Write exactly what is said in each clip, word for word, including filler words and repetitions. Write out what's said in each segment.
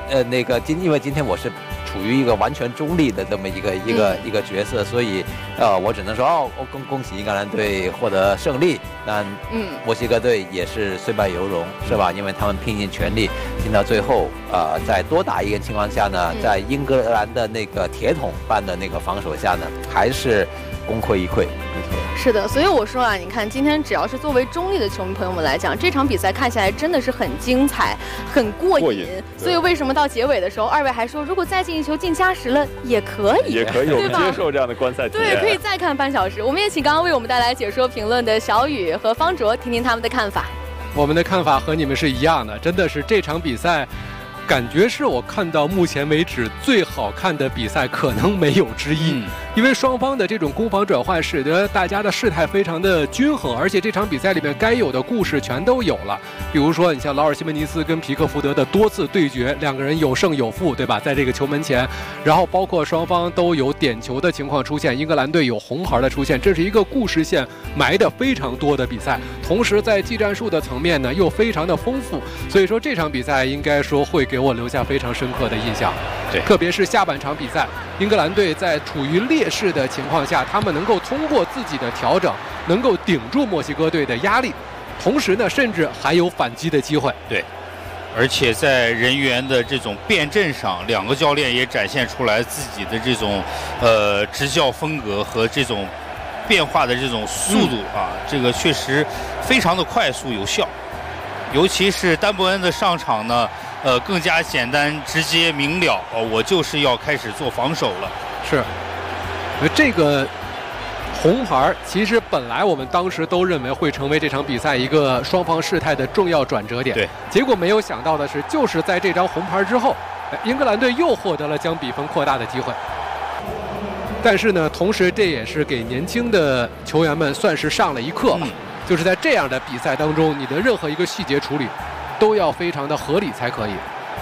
呃那个今因为今天我是处于一个完全中立的这么一个一个、嗯、一个角色，所以呃我只能说哦，恭恭喜英格兰队获得胜利。那嗯，墨西哥队也是虽败犹荣，是吧？因为他们拼尽全力，拼到最后，呃，在多打一个情况下呢，嗯、在英格兰的那个铁桶般的那个防守下呢，还是功亏一篑。 是的，所以我说啊，你看今天只要是作为中立的球迷朋友们来讲，这场比赛看下来真的是很精彩，很过瘾。过瘾所以为什么到结尾的时候，二位还说如果再进一球进加时了也可以， 也可以，我们接受这样的观赛体验。 对，可以再看半小时。我们也请刚刚为我们带来解说评论的小雨和方卓，听听他们的看法。 我们的看法和你们是一样的，真的是这场比赛。感觉是我看到目前为止最好看的比赛，可能没有之一。嗯、因为双方的这种攻防转换，使得大家的事态非常的均衡，而且这场比赛里面该有的故事全都有了。比如说，你像劳尔·西门尼斯跟皮克福德的多次对决，两个人有胜有负，对吧？在这个球门前，然后包括双方都有点球的情况出现，英格兰队有红牌的出现，这是一个故事线埋的非常多的比赛。同时，在技战术的层面呢，又非常的丰富，所以说这场比赛应该说会给我留下非常深刻的印象。 对， 特别是下半场比赛，英格兰队在处于劣势的情况下，他们能够通过自己的调整，能够顶住墨西哥队的压力，同时呢，甚至还有反击的机会。 对，而且在人员的这种辩证上，两个教练也展现出来自己的这种呃执教风格和这种变化的这种速度啊，嗯、这个确实非常的快速有效。尤其是丹伯恩的上场呢，呃，更加简单直接明了。哦，我就是要开始做防守了。 是，呃，这个红牌其实本来我们当时都认为会成为这场比赛一个双方事态的重要转折点。 对。 结果没有想到的是，就是在这张红牌之后，英格兰队又获得了将比分扩大的机会。但是呢，同时这也是给年轻的球员们算是上了一课吧。嗯，就是在这样的比赛当中，你的任何一个细节处理都要非常的合理才可以。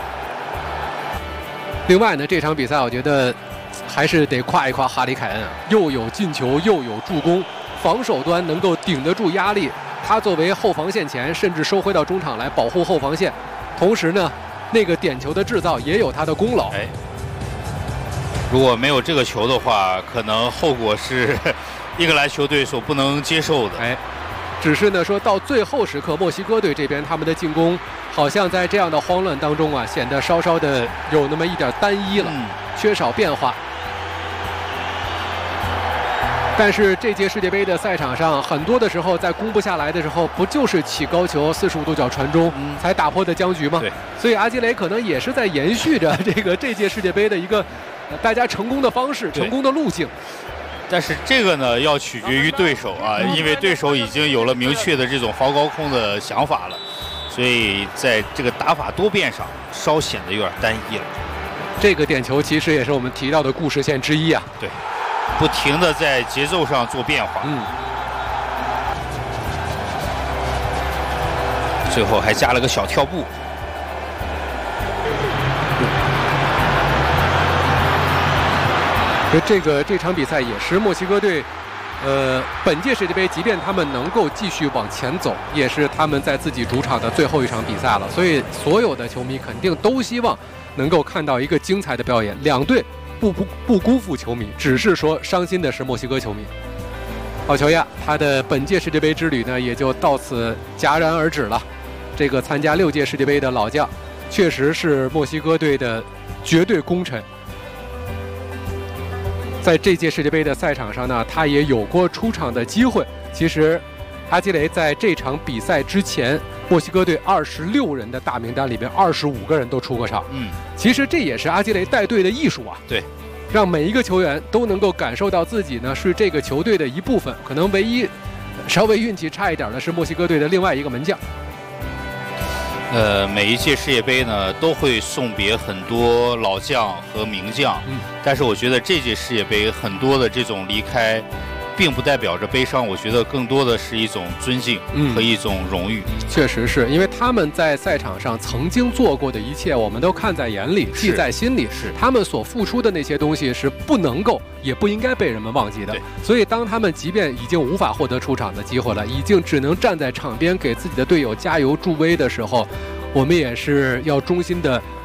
另外呢，这场比赛我觉得还是得夸一夸哈里凯恩，又有进球又有助攻，防守端能够顶得住压力。他作为后防线前，甚至收回到中场来保护后防线，同时呢，那个点球的制造也有他的功劳。 哎，如果没有这个球的话，可能后果是英格兰球队所不能接受的。 哎。只是呢，说到最后时刻，墨西哥队这边他们的进攻好像在这样的慌乱当中啊，显得稍稍的有那么一点单一了，嗯、缺少变化。但是这届世界杯的赛场上，很多的时候在攻不下来的时候，不就是起高球四十五度角传中、嗯、才打破的僵局吗？ 对。 所以阿基雷可能也是在延续着这个这届世界杯的一个、呃、大家成功的方式、成功的路径。 但是这个呢，要取决于对手啊，因为对手已经有了明确的这种防高空的想法了，所以在这个打法多变上稍显得有点单一了。 这个点球其实也是我们提到的故事线之一啊。 对，不停的在节奏上做变化。 嗯。 最后还加了个小跳步。 这个这场比赛也是墨西哥队，呃，本届世界杯，即便他们能够继续往前走，也是他们在自己主场的最后一场比赛了。所以，所有的球迷肯定都希望能够看到一个精彩的表演。两队不不不辜负球迷，只是说伤心的是墨西哥球迷。奥乔亚他的本届世界杯之旅呢，也就到此戛然而止了。这个参加六届世界杯的老将，确实是墨西哥队的绝对功臣。在这届世界杯的赛场上呢，他也有过出场的机会。其实，阿基雷在这场比赛之前，墨西哥队二十六人的大名单里边，二十五个人都出过场。 嗯， 其实这也是阿基雷带队的艺术啊。 对， 让每一个球员都能够感受到自己呢是这个球队的一部分。可能唯一稍微运气差一点的是墨西哥队的另外一个门将。 呃，每一届世界杯呢都会送别很多老将和名将， 嗯， 但是我觉得这届世界杯很多的这种离开，并不代表着悲伤，我觉得更多的是一种尊敬和一种荣誉。 嗯、确实是因为他们在赛场上曾经做过的一切，我们都看在眼里，记在心里。 是他们所付出的那些东西是不能够，也不应该被人们忘记的。所以，当他们即便已经无法获得出场的机会了，已经只能站在场边给自己的队友加油助威的时候，我们也是要衷心的